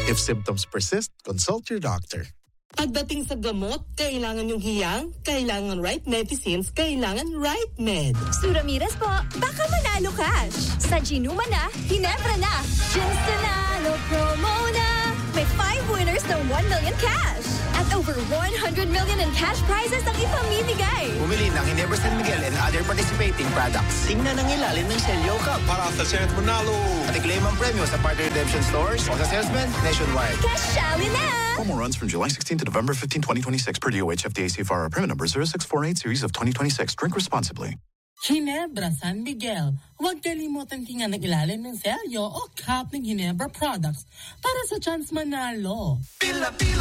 If symptoms persist, consult your doctor. Pagdating sa gamot, kailangan yung hiyang, kailangan right medicines, kailangan right med. Ramirez po, baka manalo cash. Sa Ginuma na, Ginebra na. Ginstanalo promo na. May 5 winners ng 1 million cash. At over 100 million in cash prizes ang ipamimigay. Bumili ng Ginebra San Miguel and other participating products. Tingnan ang ilalim ng Celio Cup para sa chance manalo. At i-claim ang premyo sa partner redemption stores o sa salesman nationwide. Cashali na! Promo runs from July 16 to November 15, 2026 per DOH FDA CFR permit number 0648 series of 2026. Drink responsibly. Ginebra San Miguel. Huwag kalimutan tingnan ang ilalim ng selyo o cup ng Ginebra products para sa chance manalo. Pila-pila